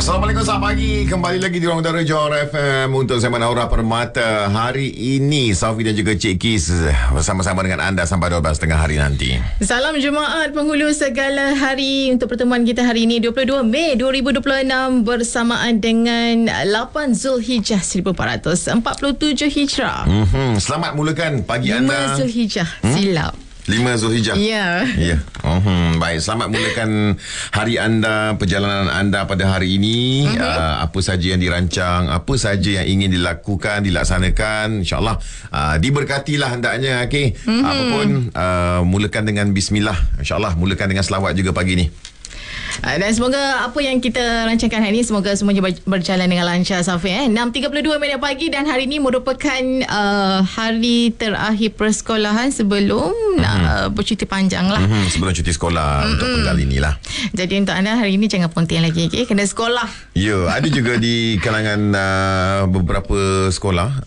Assalamualaikum, selamat pagi. Kembali lagi di Ruang Udara Johor FM untuk Zaman Aura Permata. Hari ini Safi dan juga Cik Kis bersama-sama dengan anda sampai 12.30 hari nanti. Salam Jumaat penghulu segala hari untuk pertemuan kita hari ini 22 Mei 2026 bersamaan dengan 8 Zulhijjah 1447 Hijrah. Selamat mulakan pagi 5 anda. Zulhijjah silap. 5 Zulhijjah. Ya. Ya. Baik, selamat mulakan hari anda, perjalanan anda pada hari ini. Apa saja yang dirancang, apa saja yang ingin dilakukan, dilaksanakan, insya-Allah diberkatilah hendaknya. Okey. Apapun mulakan dengan bismillah. Insya-Allah mulakan dengan selawat juga pagi ni. Dan semoga apa yang kita rancangkan hari ini semoga semuanya berjalan dengan lancar, Safi. 6.32 minit pagi dan hari ini merupakan hari terakhir persekolahan sebelum nak bercuti panjang lah. Sebelum cuti sekolah untuk penggal inilah. Jadi untuk anda hari ini jangan ponting lagi, okay? Kena sekolah. Ya, ada juga di kalangan beberapa sekolah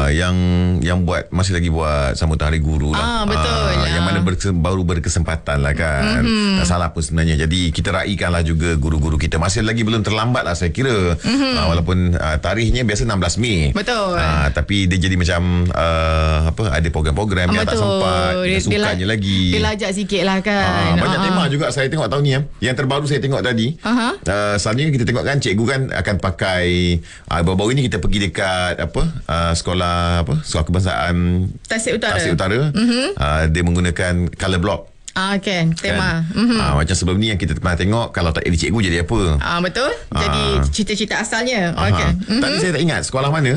yang masih lagi buat sambutan hari guru lah. Betul. Yang mana baru berkesempatan lah kan. Tak salah pun sebenarnya. Jadi kita raikanlah juga guru-guru kita. Masih lagi belum terlambat lah saya kira. Walaupun tarikhnya biasa 16 Mei. Betul. Tapi dia jadi macam ada program-program yang tak sempat. Sukanya lagi. Dia lajak sikit lah kan. Banyak tema juga saya tengok tahun ni. Yang terbaru saya tengok tadi. Selalunya kita tengok kan cikgu kan akan pakai baru-baru ini kita pergi dekat sekolah kebangsaan Tasik Utara. Dia menggunakan colour block. Okay, tema. Kan? Macam sebelum ni yang kita pernah tengok, kalau tak jadi cikgu jadi apa? Betul. Jadi cita-cita asalnya. Okay. Tadi saya tak ingat sekolah mana.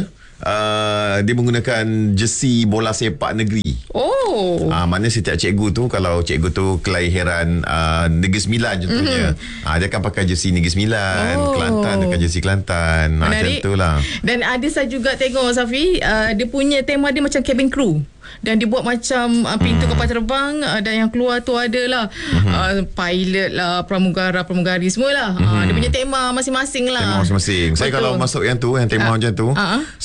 Dia menggunakan jersey bola sepak negeri. Maknanya setiap cikgu tu, kalau cikgu tu kelahiran Negeri Sembilan contohnya, dia akan pakai jersey Negeri Sembilan. Kelantan dekat jersey Kelantan. Macam tu lah. Dan ada saya juga tengok, Safi, dia punya tema dia macam cabin crew. Dan dia buat macam pintu kapal terbang, dan yang keluar tu adalah pilot lah, pramugari semualah. Dia punya tema masing-masing lah. Tema masing-masing. Saya kalau masuk yang tu, yang tema macam tu,